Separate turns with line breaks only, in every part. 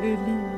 إلي.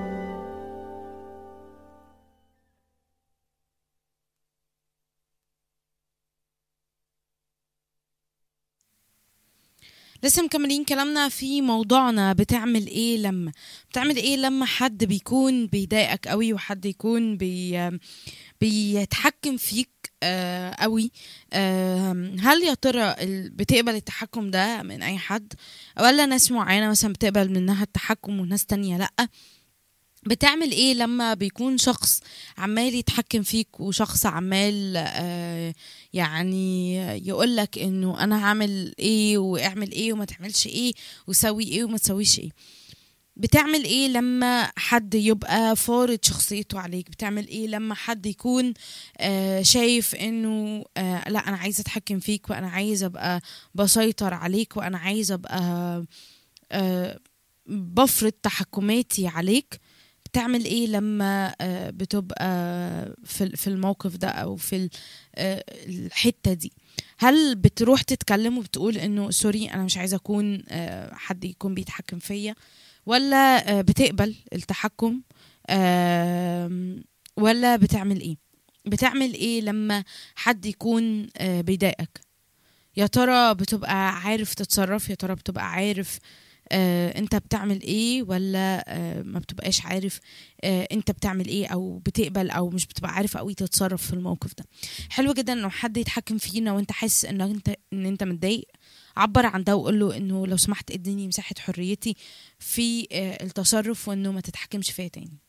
لسه مكملين كلامنا في موضوعنا. بتعمل ايه لما حد بيكون بيضايقك قوي، وحد يكون بيتحكم فيك قوي. هل يا ترى بتقبل التحكم ده من اي حد، ولا ناس معينة مثلا بتقبل منها التحكم وناس تانية لأ؟ بتعمل ايه لما بيكون شخص عمال يتحكم فيك، وشخص عمال يعني يقولك انه انا هعمل ايه واعمل ايه وما تعملش ايه وسوي ايه وما تسويش ايه؟ بتعمل ايه لما حد يبقى فارض شخصيته عليك؟ بتعمل ايه لما حد يكون شايف انه لا انا عايز اتحكم فيك، وانا عايز ابقى بسيطر عليك، وانا عايز ابقى آه، بفرض تحكماتي عليك؟ بتعمل ايه لما بتبقى في الموقف ده، او في الحتة دي؟ هل بتروح تتكلم وبتقول انه سوري انا مش عايزة اكون حد يكون بيتحكم فيا، ولا بتقبل التحكم؟ ولا بتعمل ايه لما حد يكون بيضايقك؟ يا ترى بتبقى عارف تتصرف؟ يا ترى بتبقى عارف انت بتعمل ايه، ولا ما بتبقاش عارف انت بتعمل ايه، او بتقبل او مش بتبقى عارف قوي تتصرف في الموقف ده؟ حلو جدا انه حد يتحكم فينا وانت حاسس ان انت متضايق. عبر عن ده وقول له انه لو سمحت اديني مساحة حريتي في التصرف، وانه ما تتحكمش فيا تاني.